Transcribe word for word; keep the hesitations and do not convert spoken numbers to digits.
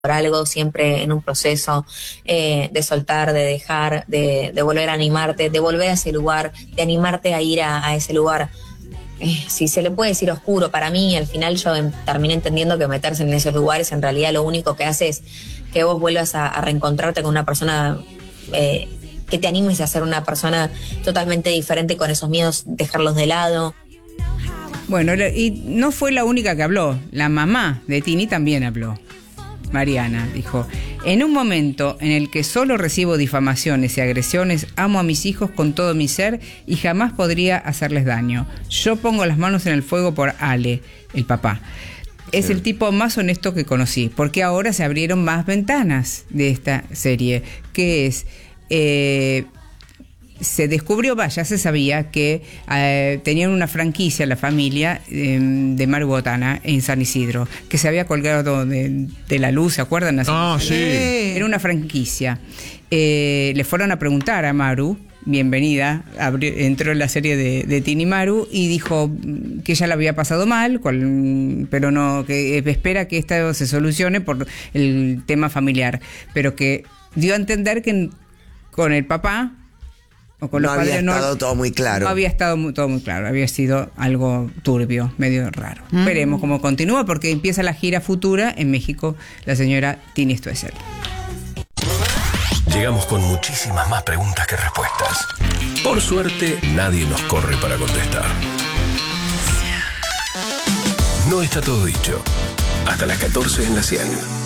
por algo, siempre en un proceso eh, de soltar, de dejar, de, de volver a animarte, de volver a ese lugar, de animarte a ir a, a ese lugar. Eh, si se le puede decir oscuro, para mí al final yo en, terminé entendiendo que meterse en esos lugares en realidad lo único que hace es que vos vuelvas a, a reencontrarte con una persona, eh, que te animes a ser una persona totalmente diferente, con esos miedos, dejarlos de lado. Bueno, y no fue la única que habló, la mamá de Tini también habló. Mariana dijo: en un momento en el que solo recibo difamaciones y agresiones, amo a mis hijos con todo mi ser y jamás podría hacerles daño. Yo pongo las manos en el fuego por Ale, el papá. Es sí. el tipo más honesto que conocí, porque ahora se abrieron más ventanas de esta serie, que es... Eh, se descubrió, va, ya se sabía que eh, tenían una franquicia, la familia eh, de Maru Botana en San Isidro, que se había colgado de, de la luz, ¿se acuerdan? Ah, sí. Era una franquicia. Eh, le fueron a preguntar a Maru, bienvenida, abrió, entró en la serie de, de Tini Maru y dijo que ella la había pasado mal, cual, pero no, que espera que esto se solucione por el tema familiar, pero que dio a entender que con el papá o con no los padres, había estado no, todo muy claro. No había estado muy, todo muy claro, había sido algo turbio, medio raro. Mm. Veremos cómo continúa, porque empieza la gira futura en México, la señora Tini Stoessel. Llegamos con muchísimas más preguntas que respuestas. Por suerte, nadie nos corre para contestar. No está todo dicho. Hasta las catorce en la cien.